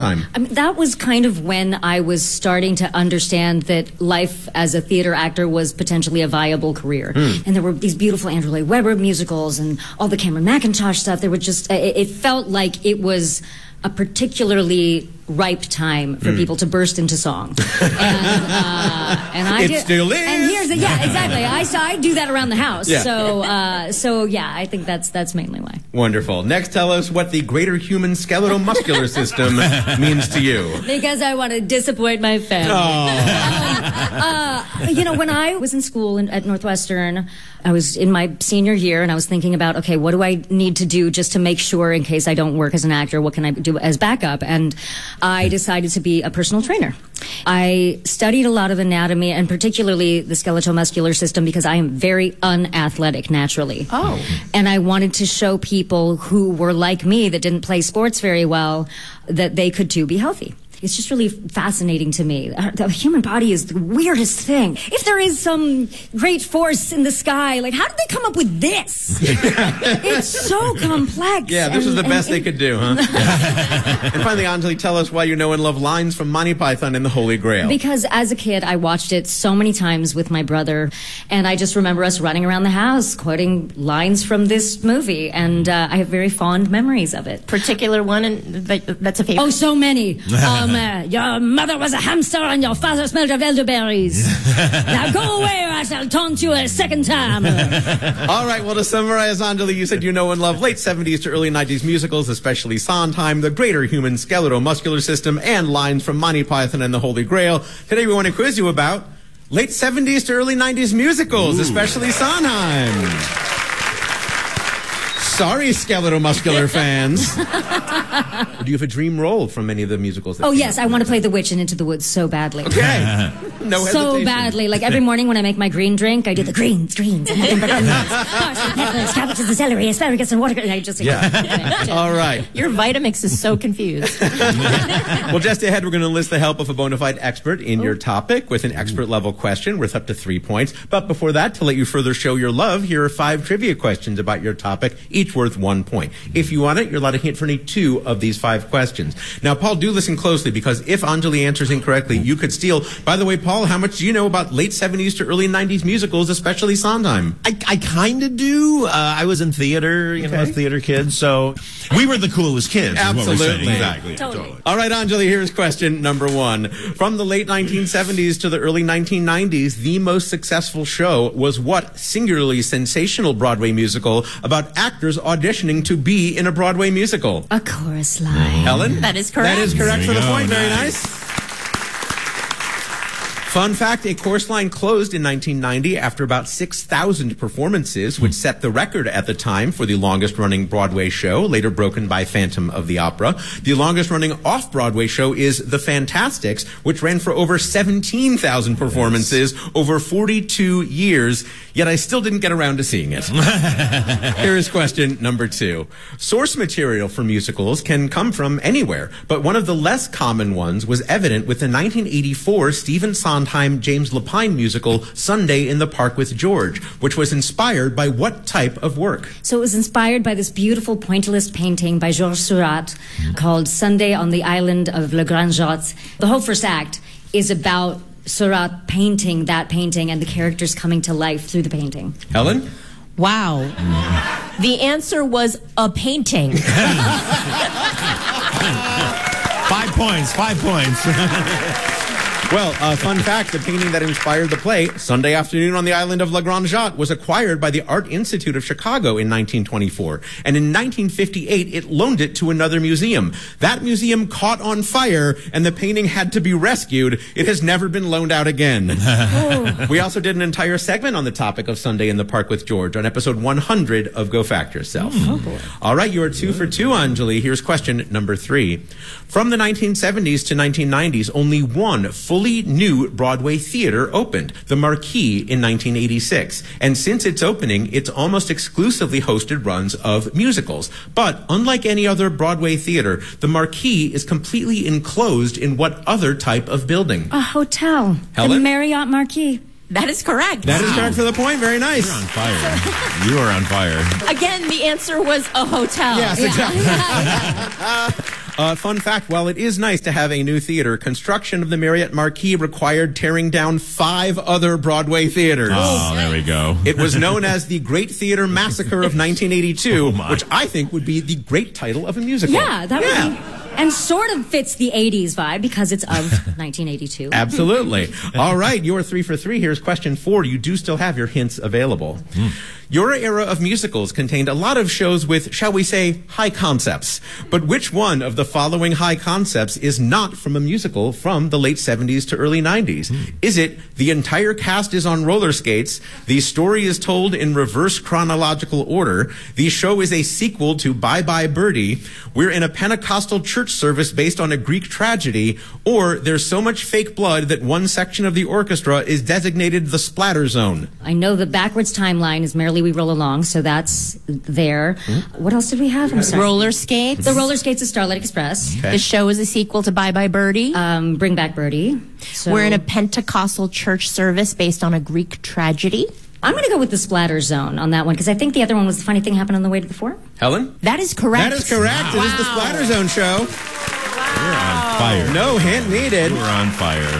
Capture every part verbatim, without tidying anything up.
Time. I mean, that was kind of when I was starting to understand that life as a theater actor was potentially a viable career. Mm. And there were these beautiful Andrew Lloyd Webber musicals and all the Cameron McIntosh stuff. There were just, it, it felt like it was a particularly ripe time for mm. people to burst into song. and, uh, and I it did, still is. And here's the, yeah, exactly. I, I do that around the house. Yeah. So, uh, so yeah, I think that's that's mainly why. Wonderful. Next, tell us what the greater human skeletal-muscular system means to you. Because I want to disappoint my family. Oh. um, uh, you know, when I was in school in, at Northwestern, I was in my senior year, and I was thinking about, okay, what do I need to do just to make sure in case I don't work as an actor, what can I do as backup? And I decided to be a personal trainer. I studied a lot of anatomy, and particularly the skeletal-muscular system, because I am very unathletic naturally. Oh. And I wanted to show people who were like me, that didn't play sports very well, that they could too be healthy. It's just really fascinating to me. The human body is the weirdest thing. If there is some great force in the sky, like, how did they come up with this? It's so complex. Yeah, this and, was the best and, they could do, huh? And finally, Anjali, tell us why you know and love lines from Monty Python and the Holy Grail. Because as a kid, I watched it so many times with my brother, and I just remember us running around the house quoting lines from this movie, and uh, I have very fond memories of it. Particular one and that's a favorite? Oh, so many. Um, uh, your mother was a hamster and your father smelled of elderberries. Now go away or I shall taunt you a second time. All right, well, to summarize, Anjali, you said you know and love late seventies to early nineties musicals, especially Sondheim, the greater human skeletal-muscular system, and lines from Monty Python and the Holy Grail. Today we want to quiz you about late seventies to early nineties musicals, Ooh. especially Sondheim. Sorry, skeletal-muscular fans. Do you have a dream role from any of the musicals? That oh, yes. I want to play The Witch in Into the Woods so badly. Okay. No hesitation. So badly. Like, every morning when I make my green drink, I do the greens, greens, and nothing but onions, parsley, peppers, cabbages, and celery, asparagus, and water. And I just... Yeah. All right. Your Vitamix is so confused. Well, just ahead, we're going to enlist the help of a bona fide expert in oh. your topic with an expert-level question worth up to three points. But before that, to let you further show your love, here are five trivia questions about your topic, each worth one point. If you want it, you're allowed to hint for any two of these five questions. Now, Paul, do listen closely, because if Anjali answers incorrectly, you could steal. By the way, Paul, how much do you know about late seventies to early nineties musicals, especially Sondheim? I, I kind of do. Uh, I was in theater, you okay. know, a theater kid, so we were the coolest kids. Absolutely. Exactly. Totally. totally. All right, Anjali, here's question number one. From the late nineteen seventies to the early nineteen nineties, the most successful show was what singularly sensational Broadway musical about actors auditioning to be in a Broadway musical? A chorus line. Helen? That is correct. That is correct for the go. point. Very Nice. nice. Fun fact, A Chorus Line closed in nineteen ninety after about six thousand performances, which set the record at the time for the longest-running Broadway show, later broken by Phantom of the Opera. The longest-running off-Broadway show is The Fantastics, which ran for over seventeen thousand performances yes. over forty-two years, yet I still didn't get around to seeing it. Here is question number two. Source material for musicals can come from anywhere, but one of the less common ones was evident with the nineteen eighty-four Stephen Sondheim James Lapine musical Sunday in the Park with George, which was inspired by what type of work? So it was inspired by this beautiful pointillist painting by Georges Seurat called Sunday on the Island of Le Grand Jatte. The whole first act is about Seurat painting that painting and the characters coming to life through the painting. Helen? Wow. The answer was a painting. Five points, five points. Well, uh, fun fact, the painting that inspired the play, Sunday Afternoon on the Island of La Grande Jatte, was acquired by the Art Institute of Chicago in nineteen twenty-four. And in nineteen fifty-eight, it loaned it to another museum. That museum caught on fire, and the painting had to be rescued. It has never been loaned out again. Oh. We also did an entire segment on the topic of Sunday in the Park with George on episode one hundred of Go Fact Yourself. Oh, boy. All right, you are two for two, Anjali. Here's question number three. From the nineteen seventies to nineteen nineties, only one fully new Broadway theater opened, the Marquis, in nineteen eighty-six. And since its opening, it's almost exclusively hosted runs of musicals. But unlike any other Broadway theater, the Marquis is completely enclosed in what other type of building? A hotel. Helen? The Marriott Marquis. That is correct. That is correct for the point. Very nice. You're on fire. You are on fire. Again, the answer was a hotel. Yes, exactly. Uh, fun fact, while it is nice to have a new theater, construction of the Marriott Marquis required tearing down five other Broadway theaters. Oh, there we go. It was known as the Great Theater Massacre of nineteen eighty-two, Oh, my. which I think would be the great title of a musical. Yeah, that Yeah. would be. And sort of fits the eighties vibe because it's of nineteen eighty-two. Absolutely. All right, you're three for three. Here's question four. You do still have your hints available. Your era of musicals contained a lot of shows with, shall we say, high concepts. But which one of the following high concepts is not from a musical from the late seventies to early nineties? Is it the entire cast is on roller skates, the story is told in reverse chronological order, the show is a sequel to Bye Bye Birdie, we're in a Pentecostal church service based on a Greek tragedy, or there's so much fake blood that one section of the orchestra is designated the splatter zone? I know the backwards timeline is Merrily We Roll Along, so that's there. What else did we have? I'm sorry. Roller skates. The roller skates is Starlight Express. Okay. The show is a sequel to Bye Bye Birdie. Um, Bring Back Birdie. So We're in a Pentecostal church service based on a Greek tragedy. I'm going to go with the Splatter Zone on that one because I think the other one was the funny thing happened on the way to the forum. Helen? That is correct. That is correct. It is the Splatter Zone show. We're on fire. No hint needed. We're on fire.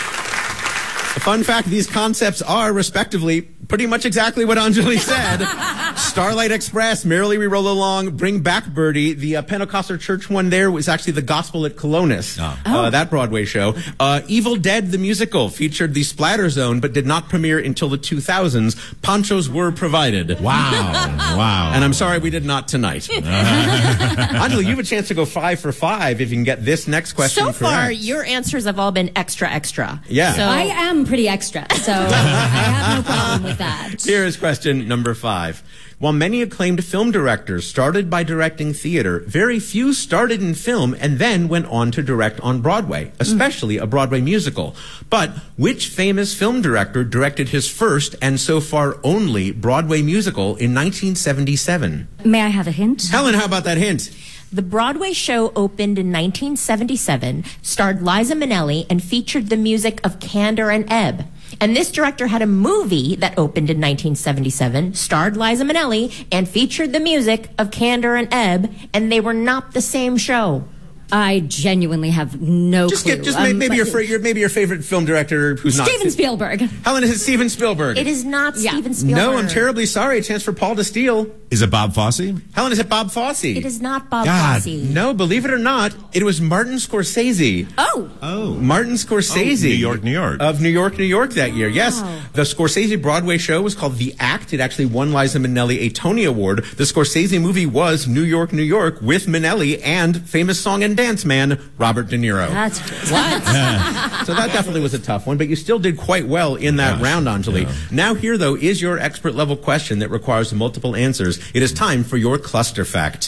A fun fact, these concepts are, respectively, pretty much exactly what Anjali said. Starlight Express, Merrily We Roll Along, Bring Back Birdie. The uh, Pentecostal church one there was actually the Gospel at Colonus, Oh. uh, that Broadway show. Uh, Evil Dead, the musical, featured the Splatter Zone, but did not premiere until the two thousands. Ponchos were provided. Wow. Wow. And I'm sorry we did not tonight. Anjali, you have a chance to go five for five if you can get this next question So far, correct. your answers have all been extra, extra. Yeah. So I am pretty extra, so I have no problem with that. Here is question number five. While many acclaimed film directors started by directing theater, very few started in film and then went on to direct on Broadway, especially a Broadway musical. But which famous film director directed his first and so far only Broadway musical in nineteen seventy-seven? May I have a hint? Helen, how about that hint? the Broadway show opened in nineteen seventy-seven, starred Liza Minnelli, and featured the music of Kander and Ebb. And this director had a movie that opened in nineteen seventy-seven, starred Liza Minnelli, and featured the music of Kander and Ebb, and they were not the same show. I genuinely have no Just clue. get, just Um, may- maybe your, but- fr- your maybe your favorite film director who's not Steven Spielberg. Helen, is it Steven Spielberg? It is not Yeah. Steven Spielberg. No, I'm terribly sorry. A chance for Paul to steal. Is it Bob Fosse? Helen, is it Bob Fosse? It is not Bob God, Fosse. No, believe it or not, it was Martin Scorsese. Oh. Oh. Martin Scorsese. Oh, New York, New York. Of New York, New York that year, yes. The Scorsese Broadway show was called The Act. It actually won Liza Minnelli a Tony Award. The Scorsese movie was New York, New York with Minnelli and famous song and dance man Robert De Niro. That's What? So that definitely was a tough one, but you still did quite well in that Gosh, round, Anjali. yeah. Now here, though, is your expert level question that requires multiple answers. It is time for your cluster fact.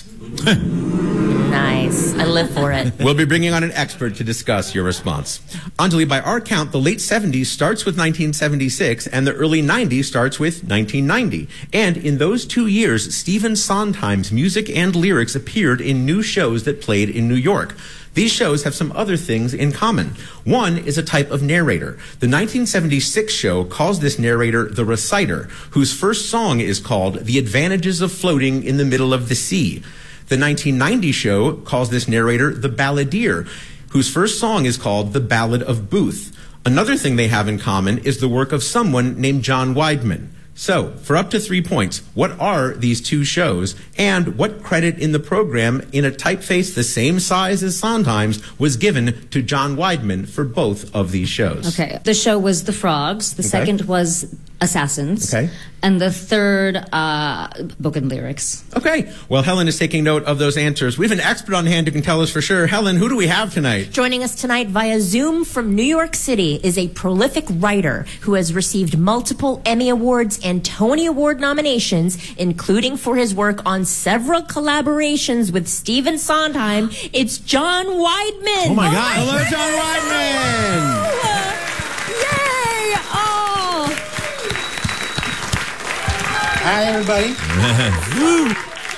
Nice. I live for it. We'll be bringing on an expert to discuss your response. Anjali, by our count, the late seventies starts with nineteen seventy-six and the early nineties starts with nineteen ninety. And in those two years, Stephen Sondheim's music and lyrics appeared in new shows that played in New York. These shows have some other things in common. One is a type of narrator. The nineteen seventy-six show calls this narrator the reciter, whose first song is called The Advantages of Floating in the Middle of the Sea. The nineteen ninety show calls this narrator the balladeer, whose first song is called The Ballad of Booth. Another thing they have in common is the work of someone named John Weidman. So, for up to three points, what are these two shows, and what credit in the program in a typeface the same size as Sondheim's was given to John Weidman for both of these shows? okay. The show was The Frogs. The Okay. second was Assassins. Okay. And the third, uh, Book and Lyrics. Okay. Well, Helen is taking note of those answers. We have an expert on hand who can tell us for sure. Helen, who do we have tonight? Joining us tonight via Zoom from New York City is a prolific writer who has received multiple Emmy Awards and Tony Award nominations, including for his work on several collaborations with Stephen Sondheim. It's John Weidman. Oh, my God. Hello, John Weidman. Yay! Oh! Hi, everybody.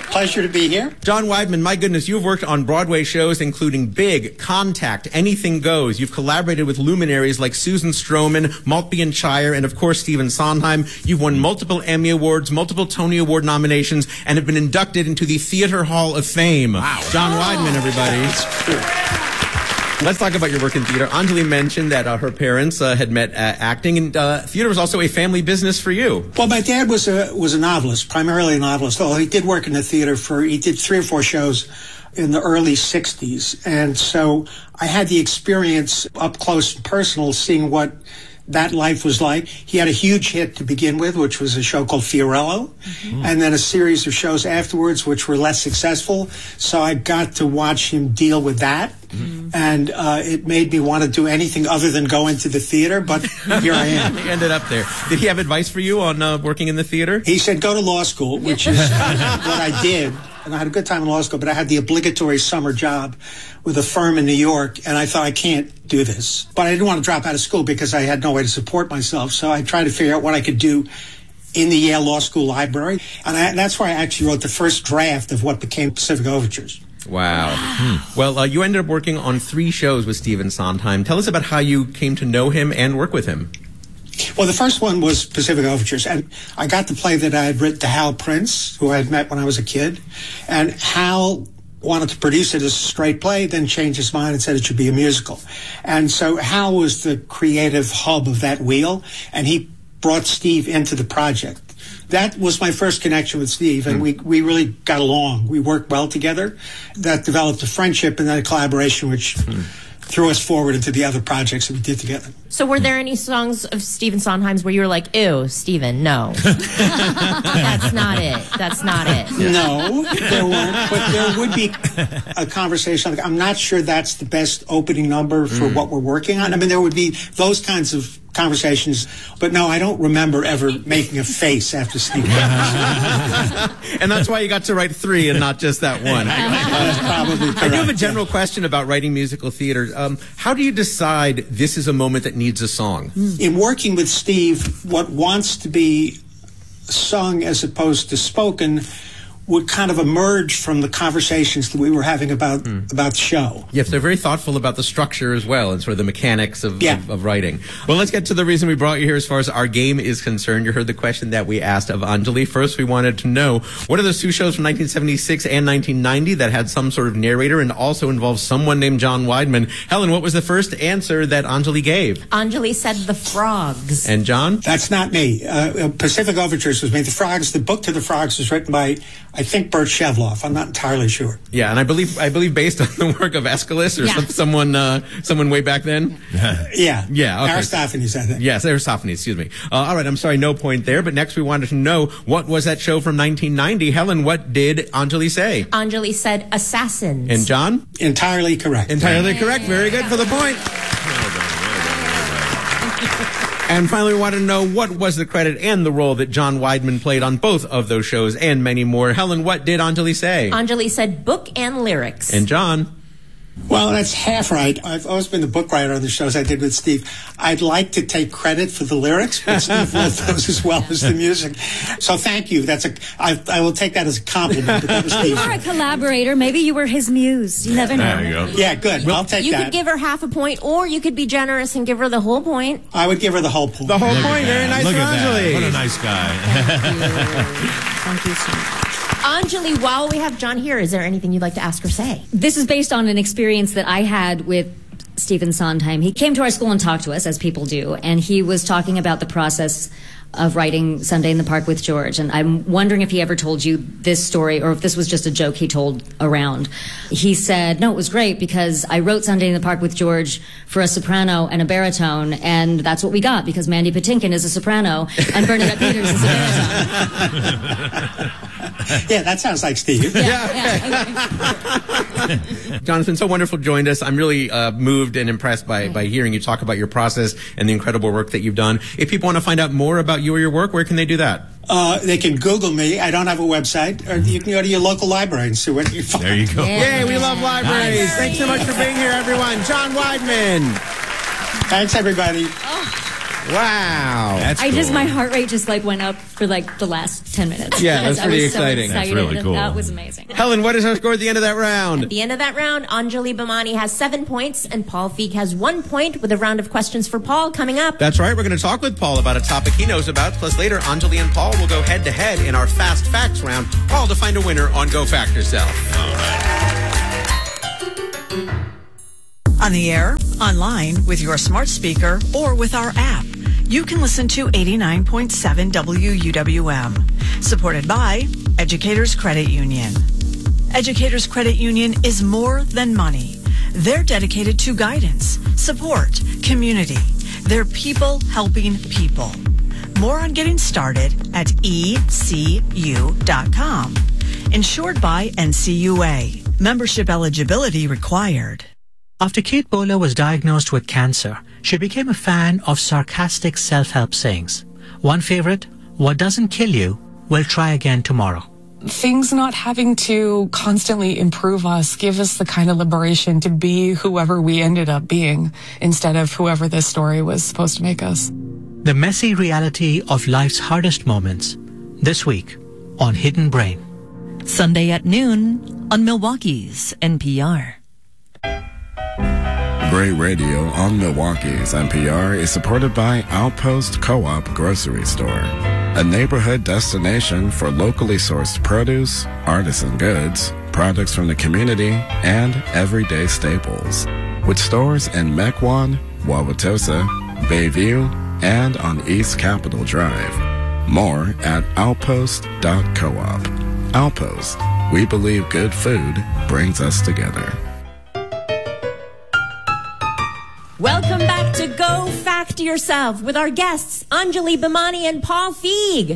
Pleasure to be here. John Weidman, my goodness, you've worked on Broadway shows including Big, Contact, Anything Goes. You've collaborated with luminaries like Susan Stroman, Maltby and Shire, and of course Stephen Sondheim. You've won multiple Emmy Awards, multiple Tony Award nominations, and have been inducted into the Theater Hall of Fame. Wow. John oh. Weidman, everybody. That's true. Let's talk about your work in theater. Anjali mentioned that uh, her parents uh, had met uh, acting, and uh, theater was also a family business for you. Well, my dad was a was a novelist, primarily a novelist. Although he did work in the theater for, he did three or four shows in the early sixties. And so I had the experience up close and personal seeing what that life was like. He had a huge hit to begin with, which was a show called Fiorello, mm-hmm. and then a series of shows afterwards, which were less successful. So I got to watch him deal with that, mm-hmm. and uh, it made me want to do anything other than go into the theater, but here I am. He ended up there. Did he have advice for you on uh, working in the theater? He said, go to law school, which is what I did. And I had a good time in law school, but I had the obligatory summer job with a firm in New York, and I thought, I can't do this. But I didn't want to drop out of school because I had no way to support myself, so I tried to figure out what I could do in the Yale Law School library, and, I, and that's where I actually wrote the first draft of what became Pacific Overtures. Wow. Hmm. Well, uh, you ended up working on three shows with Stephen Sondheim. Tell us about how you came to know him and work with him. Well, the first one was Pacific Overtures, and I got the play that I had written to Hal Prince, who I had met when I was a kid, and Hal wanted to produce it as a straight play, then changed his mind and said it should be a musical. And so Hal was the creative hub of that wheel, and he brought Steve into the project. That was my first connection with Steve, and mm. we, we really got along. We worked well together. That developed a friendship and then a collaboration, which mm. threw us forward into the other projects that we did together. So were there any songs of Stephen Sondheim's where you were like, ew, Stephen, no. That's not it. That's not it. No, there weren't. But there would be a conversation. I'm not sure that's the best opening number for mm. what we're working on. I mean, there would be those kinds of conversations, but no, I don't remember ever making a face after Steve. And that's why you got to write three and not just that one. That's probably correct. I do have a general question about writing musical theater. Um, how do you decide this is a moment that needs a song? In working with Steve, what wants to be sung as opposed to spoken would kind of emerge from the conversations that we were having about mm. about the show. Yes, they're very thoughtful about the structure as well and sort of the mechanics of, yeah. of, of writing. Well, let's get to the reason we brought you here as far as our game is concerned. You heard the question that we asked of Anjali. First, we wanted to know, what are those two shows from nineteen seventy-six and nineteen ninety that had some sort of narrator and also involved someone named John Weidman? Helen, what was the first answer that Anjali gave? Anjali said The Frogs. And John? That's not me. Uh, Pacific Overtures was me. The Frogs, the book to The Frogs was written by, I think, Bert Shevloff. I'm not entirely sure. Yeah, and I believe I believe based on the work of Aeschylus or yeah. some, someone uh, someone way back then. yeah, yeah, okay. Aristophanes, I think. Yes, Aristophanes. Excuse me. Uh, all right, I'm sorry, no point there. But next, we wanted to know, what was that show from nineteen ninety? Helen, what did Anjali say? Anjali said Assassins. And John? Entirely correct. Entirely yeah. correct. Very good for the point. And finally, we wanted to know, what was the credit and the role that John Weidman played on both of those shows and many more. Helen, what did Anjali say? Anjali said book and lyrics. And John? Well, that's half right. I've always been the book writer on the shows I did with Steve. I'd like to take credit for the lyrics, but Steve wrote those as well as the music. So thank you. That's a. I, I will take that as a compliment. But that was Steve. You were a collaborator. Maybe you were his muse. You never know. There you go. Yeah, good. Well, I'll take you that. You could give her half a point, or you could be generous and give her the whole point. I would give her the whole point. The whole Look point. Very nice Look for at Anjali. That. What a nice guy. Thank you so much. Anjali, while we have John here, is there anything you'd like to ask or say? This is based on an experience that I had with Stephen Sondheim. He came to our school and talked to us, as people do, and he was talking about the process of writing Sunday in the Park with George. And I'm wondering if he ever told you this story, or if this was just a joke he told around. He said, no, it was great because I wrote Sunday in the Park with George for a soprano and a baritone, and that's what we got, because Mandy Patinkin is a soprano and Bernadette Peters is a baritone. Yeah, that sounds like Steve. Yeah, yeah, okay. John, it's been so wonderful joined us. I'm really uh, moved and impressed by, by hearing you talk about your process and the incredible work that you've done. If people want to find out more about you or your work, where can they do that? Uh, they can Google me. I don't have a website. Or you can go to your local library and see what you find. There you go. Yay, we love libraries. Libraries. Thanks so much for being here, everyone. John Weidman. Thanks, everybody. Oh. Wow. That's I cool. just, my heart rate just like went up for like the last ten minutes. Yeah, that's I pretty was so exciting. That's excited. really cool. That was amazing. Helen, what is our score at the end of that round? At the end of that round, Anjali Bhimani has seven points, and Paul Feig has one point with a round of questions for Paul coming up. That's right. We're going to talk with Paul about a topic he knows about. Plus, later, Anjali and Paul will go head-to-head in our Fast Facts round, all to find a winner on Go Fact Yourself. All right. On the air, online, with your smart speaker, or with our app, you can listen to eighty-nine point seven W U W M. Supported by Educators Credit Union. Educators Credit Union is more than money. They're dedicated to guidance, support, community. They're people helping people. More on getting started at E C U dot com. Insured by N C U A. Membership eligibility required. After Kate Bowler was diagnosed with cancer, she became a fan of sarcastic self-help sayings. One favorite, "What doesn't kill you will try again tomorrow." Things not having to constantly improve us give us the kind of liberation to be whoever we ended up being instead of whoever this story was supposed to make us. The messy reality of life's hardest moments, this week on Hidden Brain. Sunday at noon on Milwaukee's N P R. Great radio on Milwaukee's N P R is supported by Outpost Co-op Grocery Store, a neighborhood destination for locally sourced produce, artisan goods, products from the community, and everyday staples. With stores in Mequon, Wauwatosa, Bayview, and on East Capitol Drive. More at outpost dot coop. Outpost. We believe good food brings us together. Welcome back to Go Fact Yourself with our guests, Anjali Bhimani and Paul Feig.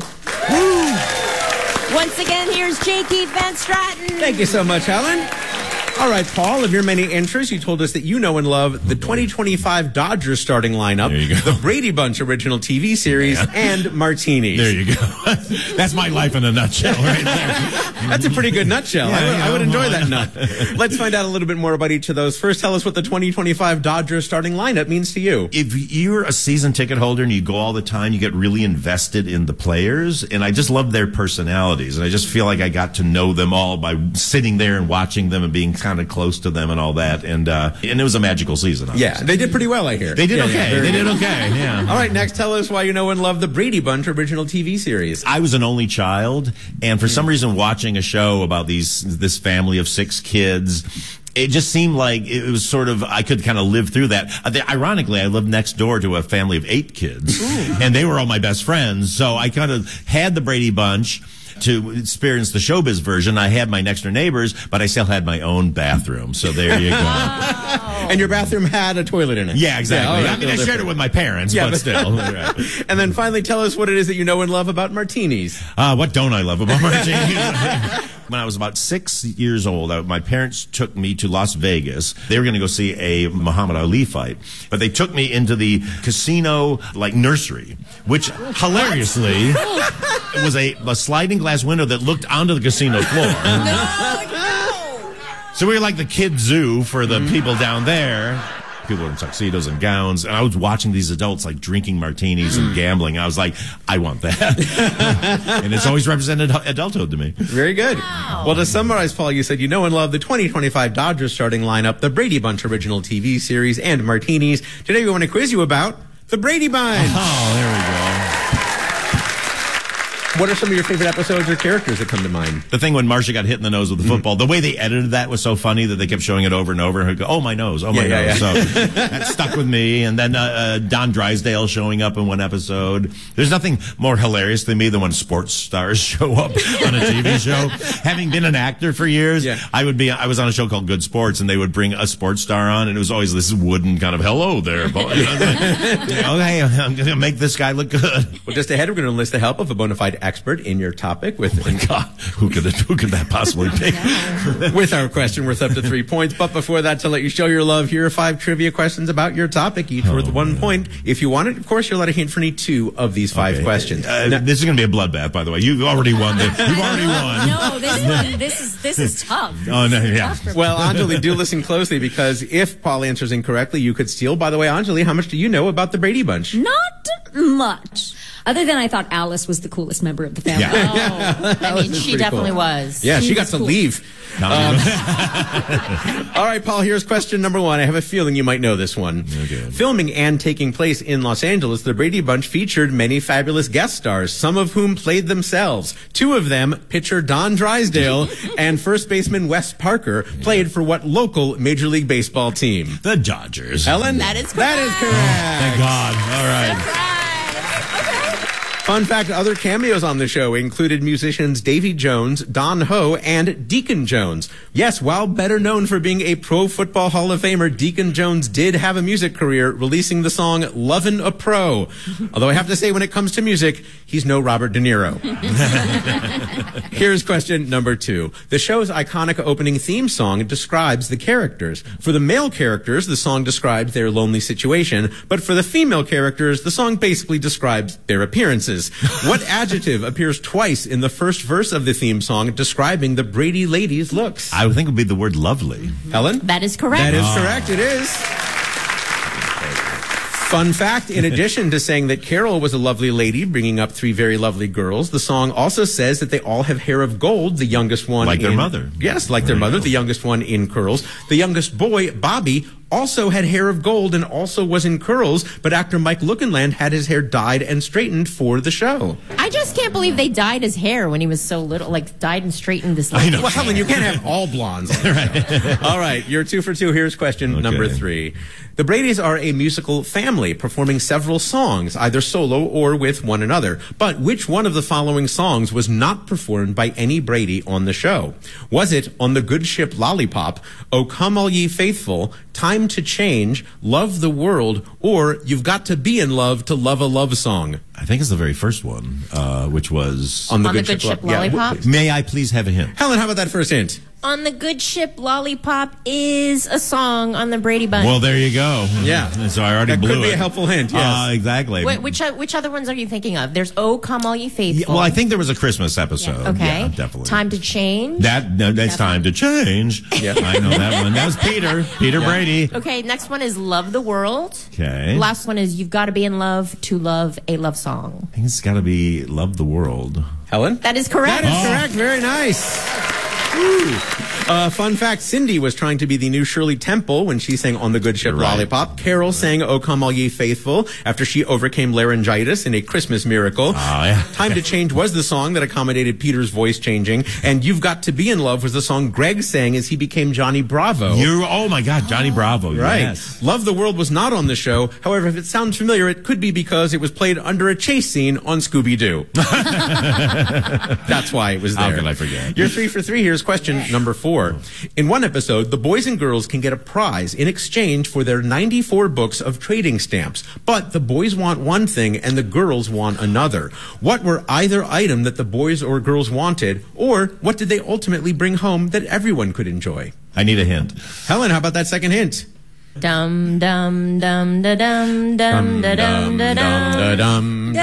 Once again, here's J. Keith Van Stratton. Thank you so much, Helen. All right, Paul, of your many interests, you told us that you know and love the twenty twenty-five Dodgers starting lineup, There you go. the Brady Bunch original T V series, Yeah. and martinis. There you go. That's my life in a nutshell right there. That's a pretty good nutshell. Yeah, I, would, yeah, I would enjoy why that not? nut. Let's find out a little bit more about each of those. First, tell us what the twenty twenty-five Dodgers starting lineup means to you. If you're a season ticket holder and you go all the time, you get really invested in the players. And I just love their personalities. And I just feel like I got to know them all by sitting there and watching them and being kind of close to them and all that. And uh, and it was a magical season. Obviously. Yeah, they did pretty well, I hear. They did Yeah, okay. yeah, very they did good. okay. Yeah. All right, next, tell us why you know and love the Brady Bunch original T V series. I was an only child, and for some reason, watching a show about these this family of six kids, it just seemed like it was sort of, I could kind of live through that. Uh, they, ironically, I lived next door to a family of eight kids, and they were all my best friends. So I kind of had the Brady Bunch to experience the showbiz version. I had my next door neighbors, but I still had my own bathroom. So there you go. And your bathroom had a toilet in it. Yeah, exactly. all right, I mean, I little shared it with my parents, Yeah, but but- still. Right. And then finally, tell us what it is that you know and love about martinis. Uh, what don't I love about martinis? When I was about six years old, I, my parents took me to Las Vegas. They were going to go see a Muhammad Ali fight, but they took me into the casino, like, nursery, which hilariously was a, a sliding glass window that looked onto the casino floor. So we were like the kid zoo for the people down there. People in tuxedos and gowns. And I was watching these adults like drinking martinis and gambling. I was like, I want that. And it's always represented adulthood to me. Very good. Well, to summarize, Paul, you said you know and love the twenty twenty-five Dodgers starting lineup, the Brady Bunch original T V series, and martinis. Today we want to quiz you about the Brady Bunch. Oh, there we go. What are some of your favorite episodes or characters that come to mind? The thing when Marcia got hit in the nose with the football, the way they edited that was so funny that they kept showing it over and over. And he'd go, oh, my nose, oh, my Yeah, yeah, nose. yeah. So that stuck with me. And then uh, uh, Don Drysdale showing up in one episode. There's nothing more hilarious than me than when sports stars show up on a T V show. Having been an actor for years, Yeah. I would be. I was on a show called Good Sports, and they would bring a sports star on, and it was always this wooden kind of, hello there, boy. You know, okay, I'm going to make this guy look good. Well, just ahead, we're going to enlist the help of a bona fide expert expert in your topic with Oh my God, who could it, who could that possibly be? with our question worth up to three points. But before that, to let you show your love, here are five trivia questions about your topic, each Oh, worth one man. point. If you want it, of course, you're allowed a hint for any two of these five Okay. questions. Uh, Now- this is going to be a bloodbath, by the way. You've already won. The, you've already won. No, this one, this is this is tough. Oh, no, yeah. Well, Anjali, do listen closely, because if Paul answers incorrectly, you could steal. By the way, Anjali, how much do you know about the Brady Bunch? Not much. Other than I thought Alice was the coolest member of the family. Yeah. Oh, I mean, she pretty definitely cool. was. Yeah, she, She got was to cool. leave. Um, all right, Paul, here's question number one. I have a feeling you might know this one. Okay. Filming and taking place in Los Angeles, the Brady Bunch featured many fabulous guest stars, some of whom played themselves. Two of them, pitcher Don Drysdale and first baseman Wes Parker, played for what local Major League Baseball team? The Dodgers. Helen? That is That is correct. Thank God. All right. Fun fact, other cameos on the show included musicians Davy Jones, Don Ho, and Deacon Jones. Yes, while better known for being a Pro Football Hall of Famer, Deacon Jones did have a music career, releasing the song Lovin' a Pro. Although I have to say, when it comes to music, he's no Robert De Niro. Here's question number two. The show's iconic opening theme song describes the characters. For the male characters, the song describes their lonely situation, but for the female characters, the song basically describes their appearances. What adjective appears twice in the first verse of the theme song describing the Brady ladies' looks? I would think it would be the word lovely. Helen? That is correct. That is correct. It is. Fun fact, in addition to saying that Carol was a lovely lady, bringing up three very lovely girls, the song also says that they all have hair of gold, the youngest one Like their in- mother. Yes, like their There you mother, go. the youngest one in curls. The youngest boy, Bobby, also had hair of gold and also was in curls, but actor Mike Lookinland had his hair dyed and straightened for the show. I just can't believe they dyed his hair when he was so little, like dyed and straightened this. I know. Well, Helen, you can't have all blondes. All right, you're two for two. Here's question Okay. number three. The Bradys are a musical family performing several songs, either solo or with one another. But which one of the following songs was not performed by any Brady on the show? Was it On the Good Ship Lollipop, O Come All Ye Faithful, Time to Change, Love the World, or You've Got to Be in Love to Love a Love Song? I think it's the very first one, uh, which was On the On Good, the Good Ship Lo- yeah. Lollipop? May I please have a hint? Helen, how about that first hint? On the Good Ship Lollipop is a song on the Brady Bunch. Well, there you go. Yeah. So I already That blew could be it. a helpful hint, yes. Uh, exactly. Wait, which o- which other ones are you thinking of? There's Oh Come All Ye Yeah, Faithful. well, I think there was a Christmas episode. Okay. Yeah, definitely. Time to Change. That no, that's time to change. Yeah. I know that one. That was Peter. Peter Brady. Okay, next one is Love the World. Okay. Last one is You've Got to Be in Love to Love a Love Song. I think it's got to be "Love the World." Helen? That is correct. That is correct. Very nice. Woo. Uh, fun fact, Cindy was trying to be the new Shirley Temple when she sang On the Good Ship You're right. Lollipop. Carol sang O Come All Ye Faithful after she overcame laryngitis in A Christmas Miracle. Oh, yeah. Time to Change was the song that accommodated Peter's voice changing. And You've Got to Be in Love was the song Greg sang as he became Johnny Bravo. You. Oh my God, Johnny Bravo. Right. Yes. Love the World was not on the show. However, if it sounds familiar, it could be because it was played under a chase scene on Scooby-Doo. That's why it was there. How could I forget? You're three for three. Here's question number four. In one episode, the boys and girls can get a prize in exchange for their ninety-four books of trading stamps. But the boys want one thing and the girls want another. What were either item that the boys or girls wanted, or what did they ultimately bring home that everyone could enjoy? I need a hint. Helen, how about that second hint? Dum dum dum da dum dum da dum da dum.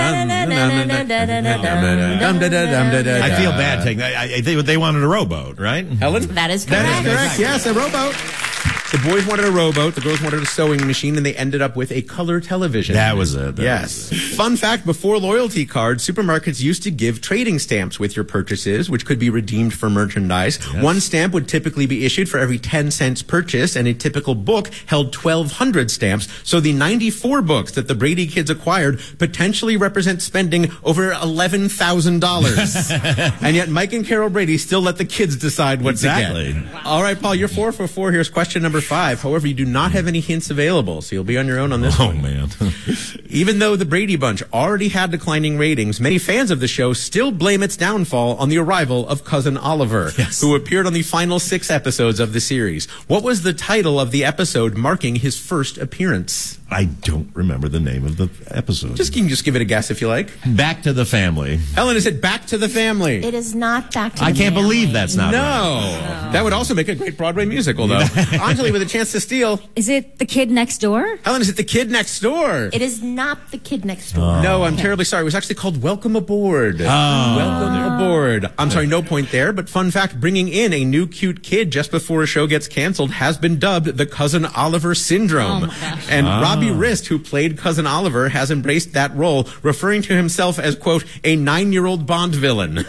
I feel bad taking that. I, I, they, they wanted a rowboat, right? Helen? That is That correct. is correct. Yes, a rowboat. The boys wanted a rowboat, the girls wanted a sewing machine, and they ended up with a color television. That was it. That Yes. was it. Fun fact, before loyalty cards, supermarkets used to give trading stamps with your purchases, which could be redeemed for merchandise. Yes. One stamp would typically be issued for every ten cents purchased, and a typical book held twelve hundred stamps. So the ninety-four books that the Brady kids acquired potentially represent spending over eleven thousand dollars. And yet Mike and Carol Brady still let the kids decide what Exactly. to get. All right, Paul, you're four for four. Here's question number number five. However, you do not have any hints available, so you'll be on your own on this oh, one. Oh, man. Even though The Brady Bunch already had declining ratings, many fans of the show still blame its downfall on the arrival of Cousin Oliver, yes. who appeared on the final six episodes of the series. What was the title of the episode marking his first appearance? I don't remember the name of the episode. Just you can just give it a guess if you like. Back to the Family. Helen, is it Back to the Family? It is not Back to the I can't Family. believe that's not no. right. no. That would also make a great Broadway musical, though. Anjali with a chance to steal. Is it The Kid Next Door? Helen, is it The Kid Next Door? It is not The Kid Next Door. Oh. No, I'm terribly sorry. It was actually called Welcome Aboard. Oh. Welcome Aboard. I'm sorry, no point there, but fun fact, bringing in a new cute kid just before a show gets canceled has been dubbed the Cousin Oliver Syndrome. Oh my gosh. And oh. Robbie Rist, who played Cousin Oliver, has embraced that role, referring to himself as, quote, a nine-year-old Bond villain.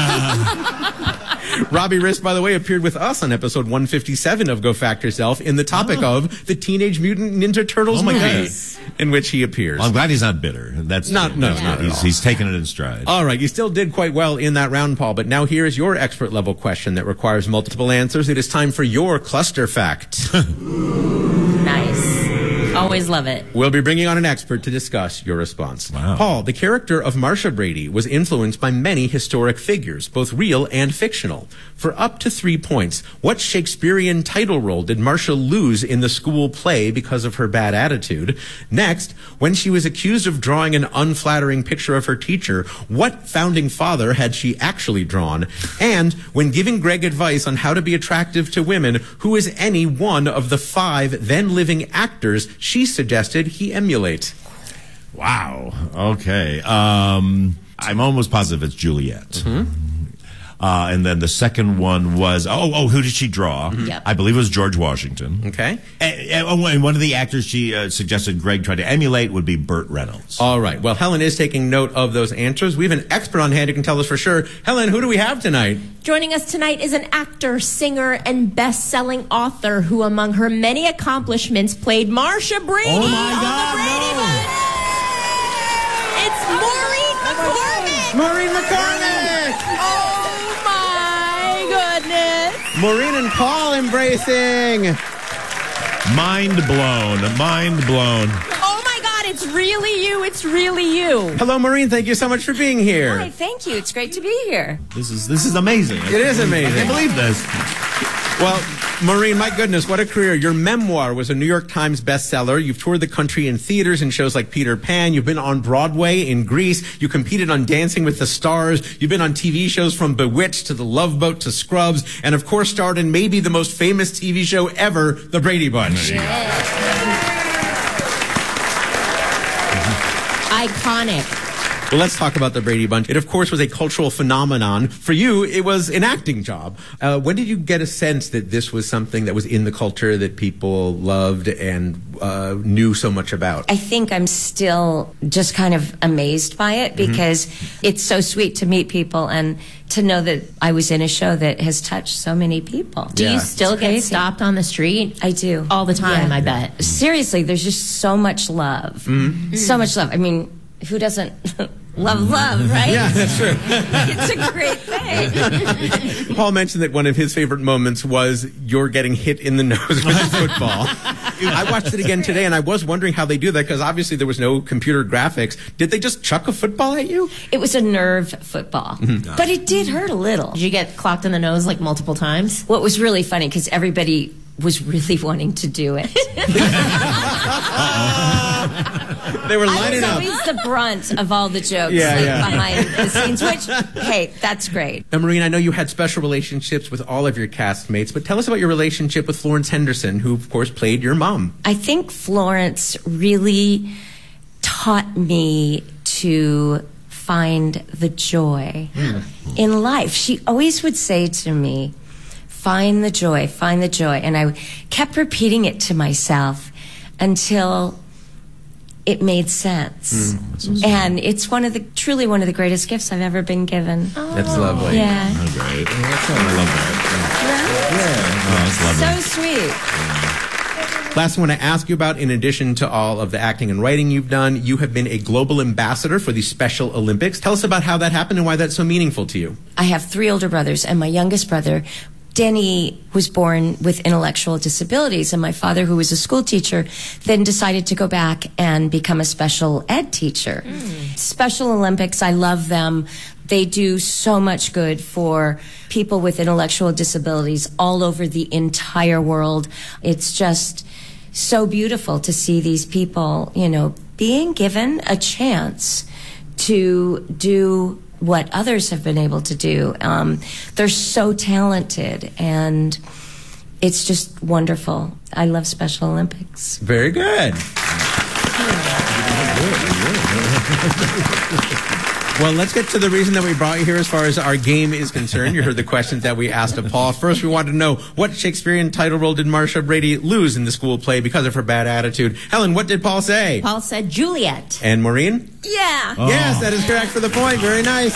Robbie Rist, by the way, appeared with us on episode one fifty-seven of Go Fact Yourself in the topic oh. of the Teenage Mutant Ninja Turtles oh my movie, goodness. in which he appears. Well, I'm glad he's not bitter. That's not, no, that's not not. He's, he's taken it in stride. All right, you still did quite well in that round, Paul, but now here is your expert level question that requires multiple answers. It is time for your cluster fact. Nice. Always love it. We'll be bringing on an expert to discuss your response. Wow. Paul, the character of Marcia Brady was influenced by many historic figures, both real and fictional. For up to three points, what Shakespearean title role did Marcia lose in the school play because of her bad attitude? Next, when she was accused of drawing an unflattering picture of her teacher, what founding father had she actually drawn? And when giving Greg advice on how to be attractive to women, who is any one of the five then living actors she suggested he emulate? Wow. Okay. Um, I'm almost positive it's Juliet. Mm-hmm. Uh, and then the second one was, oh, oh, who did she draw? Mm-hmm. Yep. I believe it was George Washington. Okay. And, and one of the actors she uh, suggested Greg try to emulate would be Burt Reynolds. All right. Well, Helen is taking note of those answers. We have an expert on hand who can tell us for sure. Helen, who do we have tonight? Joining us tonight is an actor, singer, and best-selling author who, among her many accomplishments, played Marcia Brady oh my on God, The Brady no. Bunch. It's Maureen McCormick. Maureen McCormick! Oh, my goodness. Maureen and Paul embracing. Mind blown. Mind blown. Oh, my God, it's really you. It's really you. Hello, Maureen. Thank you so much for being here. Hi, thank you. It's great to be here. This is this is amazing. It is amazing. I can't believe this. Well, Maureen, my goodness, what a career. Your memoir was a New York Times bestseller. You've toured the country in theaters and shows like Peter Pan. You've been on Broadway in Greece. You competed on Dancing with the Stars. You've been on T V shows from Bewitched to The Love Boat to Scrubs, and of course starred in maybe the most famous T V show ever, The Brady Bunch. Iconic. Well, let's talk about The Brady Bunch. It, of course, was a cultural phenomenon. For you, it was an acting job. Uh, when did you get a sense that this was something that was in the culture that people loved and uh, knew so much about? I think I'm still just kind of amazed by it because mm-hmm. it's so sweet to meet people and to know that I was in a show that has touched so many people. Do yeah. you still It's get crazy. stopped on the street? I do. All the time, Yeah. I bet. Seriously, there's just so much love. Mm-hmm. So much love. I mean, who doesn't love love, right? Yeah, that's true. It's a great thing. Paul mentioned that one of his favorite moments was you're getting hit in the nose with a football. I watched it again today, and I was wondering how they do that, because obviously there was no computer graphics. Did they just chuck a football at you? It was a nerve football, Mm-hmm. but it did hurt a little. Did you get clocked in the nose like multiple times? What was really funny, because everybody was really wanting to do it. They were I lining was up. always the brunt of all the jokes Yeah, like, yeah. behind the scenes, which, hey, that's great. Now, Maureen, I know you had special relationships with all of your castmates, but tell us about your relationship with Florence Henderson, who, of course, played your mom. I think Florence really taught me to find the joy Mm. in life. She always would say to me, find the joy, find the joy. And I kept repeating it to myself until it made sense. Mm, so and it's one of the truly one of the greatest gifts I've ever been given. Oh. That's lovely. Yeah. Oh, great. I love that. Right? Oh, that's lovely. So sweet. Last thing I want to ask you about, in addition to all of the acting and writing you've done, you have been a global ambassador for the Special Olympics. Tell us about how that happened and why that's so meaningful to you. I have three older brothers, and my youngest brother Denny was born with intellectual disabilities, and my father, who was a school teacher, then decided to go back and become a special ed teacher. Mm. Special Olympics, I love them. They do so much good for people with intellectual disabilities all over the entire world. It's just so beautiful to see these people, you know, being given a chance to do what others have been able to do. Um, they're so talented, and it's just wonderful. I love Special Olympics. Very good. Well, let's get to the reason that we brought you here as far as our game is concerned. You heard the questions that we asked of Paul. First, we wanted to know, what Shakespearean title role did Marcia Brady lose in the school play because of her bad attitude? Helen, what did Paul say? Paul said Juliet. And Maureen? Yeah. Oh. Yes, that is correct for the point. Very nice.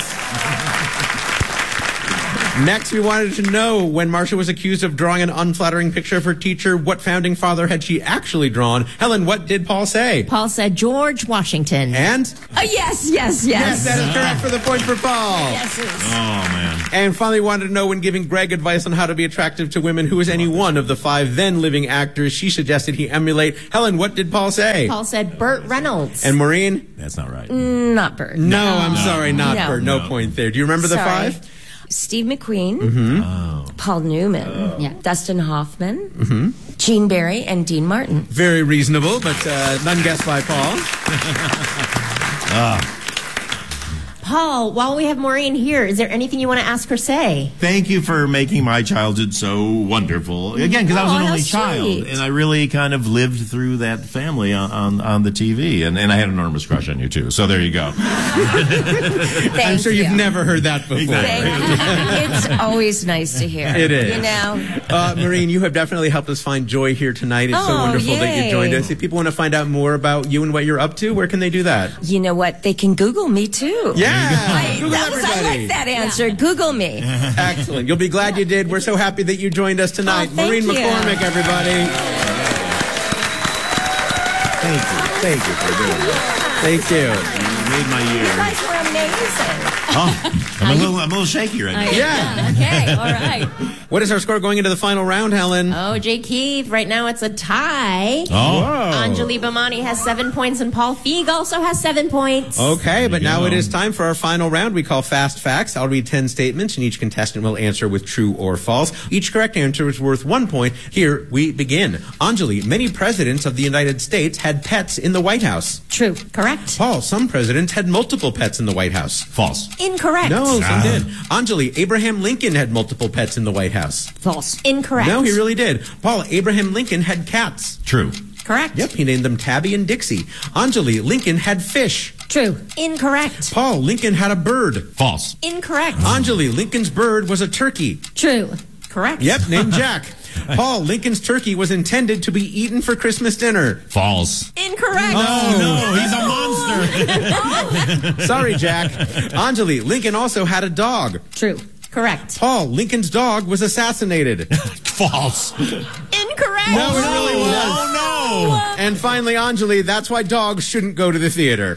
Next, we wanted to know, when Marcia was accused of drawing an unflattering picture of her teacher, what founding father had she actually drawn? Helen, what did Paul say? Paul said George Washington. And? Uh, yes, yes, yes. Yes, that is correct for the point for Paul. Yes, it is. Oh, man. And finally, wanted to know, when giving Greg advice on how to be attractive to women, who is any one of the five then living actors she suggested he emulate? Helen, what did Paul say? Paul said Burt Reynolds. And Maureen? That's not right. Mm, not Burt. No, I'm No. sorry, not No. Burt. No, No. point there. Do you remember the Sorry. five? Steve McQueen, Mm-hmm. Oh. Paul Newman, Oh. Yeah. Dustin Hoffman, Mm-hmm. Gene Barry, and Dean Martin. Very reasonable, but uh, none guessed by Paul. Ah. Paul, while we have Maureen here, is there anything you want to ask or say? Thank you for making my childhood so wonderful. Again, because I was Oh, an how only child, sweet. and I really kind of lived through that family on, on, on the T V, and, and I had an enormous crush on you, too. So there you go. Thank I'm sure you. you've never heard that before. Exactly. Thank you. It's always nice to hear. It is. You know? Uh, Maureen, you have definitely helped us find joy here tonight. It's so Oh, wonderful that you yay. joined us. If people want to find out more about you and what you're up to, where can they do that? You know what? They can Google me, too. Yeah. I, Google that was, I everybody. like that answer. Google me. Excellent. You'll be glad you did. We're so happy that you joined us tonight. Oh, thank Maureen you. McCormick, everybody. Thank you. Thank you for doing that. Thank you. You made my You year. guys were amazing. Oh, I'm a little, I'm a little shaky right now. Yeah. Okay, all right. What is our score going into the final round, Helen? Oh, Jay Keith, right now it's a tie. Oh. Anjali Bhamani has seven points, and Paul Feig also has seven points. Okay, but you now go. it is time for our final round we call Fast Facts. I'll read ten statements, and each contestant will answer with true or false. Each correct answer is worth one point. Here we begin. Anjali, many presidents of the United States had pets in the White House. True. Correct. Paul, some presidents had multiple pets in the White House. False. Incorrect. No, some Ah. did. Anjali, Abraham Lincoln had multiple pets in the White House. False. Incorrect. No, he really did. Paul, Abraham Lincoln had cats. True. Correct. Yep, he named them Tabby and Dixie. Anjali, Lincoln had fish. True. Incorrect. Paul, Lincoln had a bird. False. Incorrect. Anjali, Lincoln's bird was a turkey. True. Correct. Yep, named Jack. Paul, Lincoln's turkey was intended to be eaten for Christmas dinner. False. Incorrect. Oh, no, he's a monster. Sorry, Jack. Anjali, Lincoln also had a dog. True. Correct. Paul, Lincoln's dog was assassinated. False. Incorrect. No, it really was. Oh, no. And finally, Anjali, that's why dogs shouldn't go to the theater.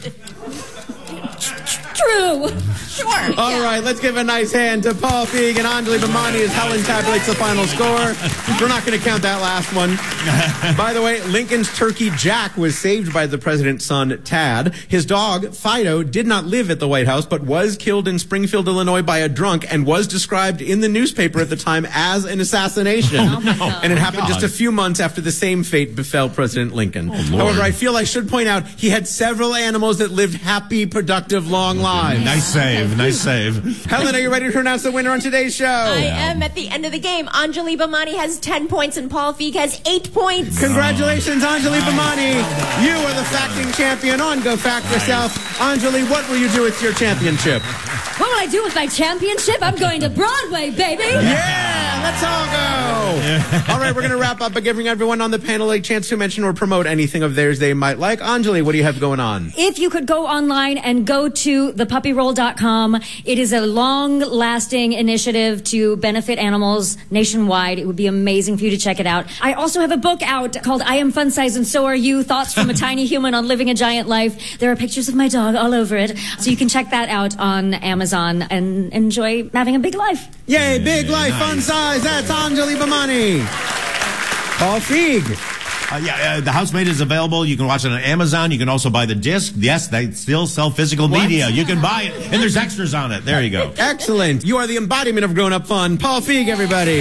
True. Sure. All right, let's give a nice hand to Paul Feig and Anjali Bhamani as Helen tabulates the final score. We're not going to count that last one. By the way, Lincoln's turkey Jack was saved by the president's son, Tad. His dog, Fido, did not live at the White House, but was killed in Springfield, Illinois by a drunk and was described in the newspaper at the time as an assassination. Oh, my God. And it happened God. just a few months after the same fate befell President Lincoln. Lord. However, I feel I should point out he had several animals that lived happy, productive, long lives. Nice save. Nice save. Helen, are you ready to announce the winner on today's show? I am at the end of the game. Anjali Bhamani has ten points and Paul Feig has eight points. Congratulations, Anjali Bhamani. You are the facting champion on Go Fact Yourself. Anjali, what will you do with your championship? What will I do with my championship? I'm going to Broadway, baby. Yeah, let's all go. All right, we're going to wrap up by giving everyone on the panel a chance to mention or promote anything of theirs they might like. Anjali, what do you have going on? If you could go online and go to the puppy roll dot com, it is a long-lasting initiative to benefit animals nationwide. It would be amazing for you to check it out. I also have a book out called I Am Fun Size and So Are You, Thoughts from a Tiny Human on Living a Giant Life. There are pictures of my dog all over it, so you can check that out on Amazon and enjoy having a big life. Yay, big life, nice. fun size. That's Anjali Bhimani. Paul Feig. Uh, yeah, uh, The Housemaid is available. You can watch it on Amazon. You can also buy the disc. Yes, they still sell physical What? media. You can buy it, and there's extras on it. There you go. Excellent. You are the embodiment of grown-up fun. Paul Feig, everybody.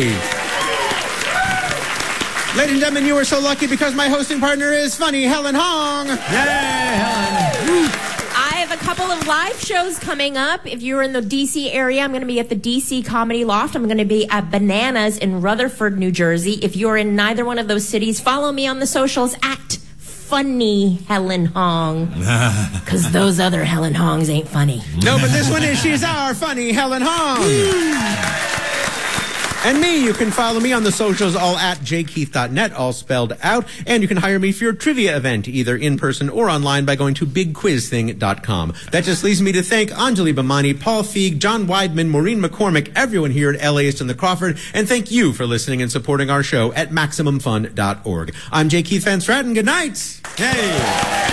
Ladies and gentlemen, you are so lucky because my hosting partner is funny Helen Hong. Yay, Helen. I have a couple of live shows coming up. If you're in the D C area, I'm going to be at the D C Comedy Loft. I'm going to be at Bananas in Rutherford, New Jersey. If you're in neither one of those cities, follow me on the socials at Funny Helen Hong. Because those other Helen Hongs ain't funny. No, but this one is. She's our funny Helen Hong. And me, you can follow me on the socials, all at j keith dot net, all spelled out. And you can hire me for your trivia event, either in person or online, by going to big quiz thing dot com. That just leaves me to thank Anjali Bhimani, Paul Feig, John Weidman, Maureen McCormick, everyone here at LAist and the Crawford, and thank you for listening and supporting our show at maximum fun dot org. I'm J. Keith Van Stratton. Good night. Hey.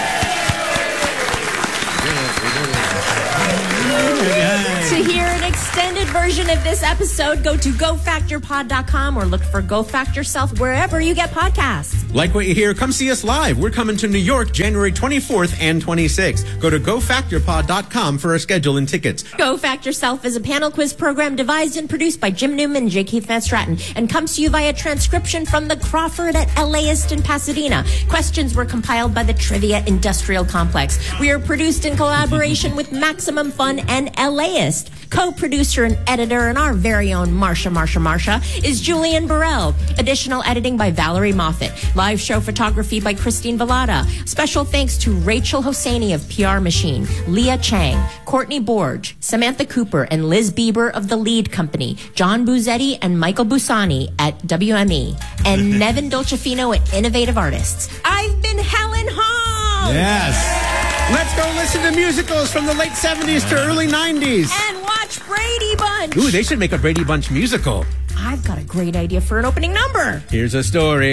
To hear an extended version of this episode, go to go factor pod dot com or look for Go Fact Yourself wherever you get podcasts. Like what you hear, come see us live. We're coming to New York January twenty-fourth and twenty-sixth. Go to go factor pod dot com for our schedule and tickets. Go Fact Yourself is a panel quiz program devised and produced by Jim Newman and J. Keith Van Stratton and comes to you via transcription from the Crawford at LAist in Pasadena. Questions were compiled by the Trivia Industrial Complex. We are produced in collaboration with Maximum Fun and LAist. Co-producer and editor and our very own Marsha, Marsha, Marsha is Julian Burrell. Additional editing by Valerie Moffat. Live show photography by Christine Vallada. Special thanks to Rachel Hosseini of P R Machine, Leah Chang, Courtney Borge, Samantha Cooper, and Liz Bieber of The Lead Company, John Buzzetti and Michael Busani at W M E, and Nevin Dolcefino at Innovative Artists. I've been Helen Hong! Yes. Let's go listen to musicals from the late seventies to early nineties. And watch Brady Bunch! Ooh, they should make a Brady Bunch musical. I've got a great idea for an opening number. Here's a story.